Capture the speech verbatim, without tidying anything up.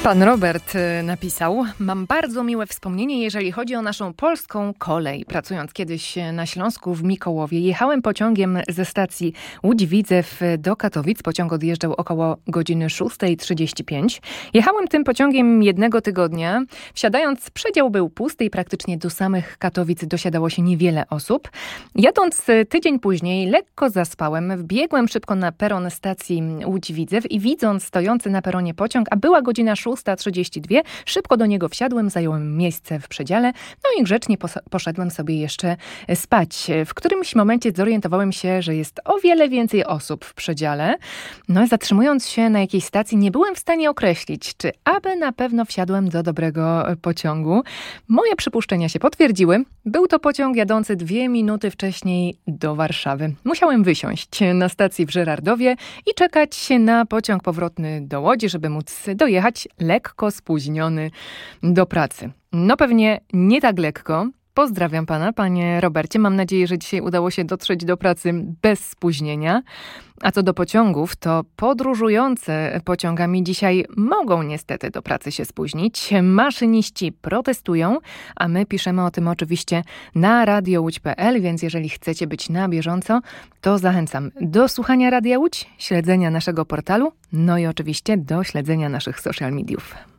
Pan Robert napisał: mam bardzo miłe wspomnienie, jeżeli chodzi o naszą polską kolej. Pracując kiedyś na Śląsku w Mikołowie, jechałem pociągiem ze stacji Łódź-Widzew do Katowic. Pociąg odjeżdżał około godziny szósta trzydzieści pięć. Jechałem tym pociągiem jednego tygodnia. Wsiadając, przedział był pusty i praktycznie do samych Katowic dosiadało się niewiele osób. Jadąc tydzień później, lekko zaspałem. Wbiegłem szybko na peron stacji Łódź-Widzew i widząc stojący na peronie pociąg, a była godzina szósta trzydzieści dwa, szybko do niego wsiadłem, zająłem miejsce w przedziale, no i grzecznie pos- poszedłem sobie jeszcze spać. W którymś momencie zorientowałem się, że jest o wiele więcej osób w przedziale. No i zatrzymując się na jakiejś stacji, nie byłem w stanie określić, czy aby na pewno wsiadłem do dobrego pociągu. Moje przypuszczenia się potwierdziły. Był to pociąg jadący dwie minuty wcześniej do Warszawy. Musiałem wysiąść na stacji w Żyrardowie i czekać na pociąg powrotny do Łodzi, żeby móc dojechać lekko spóźniony do pracy. No pewnie nie tak lekko. Pozdrawiam pana, panie Robercie. Mam nadzieję, że dzisiaj udało się dotrzeć do pracy bez spóźnienia. A co do pociągów, to podróżujące pociągami dzisiaj mogą niestety do pracy się spóźnić. Maszyniści protestują, a my piszemy o tym oczywiście na radio łódź kropka pe el, więc jeżeli chcecie być na bieżąco, to zachęcam do słuchania Radia Łódź, śledzenia naszego portalu, no i oczywiście do śledzenia naszych social mediów.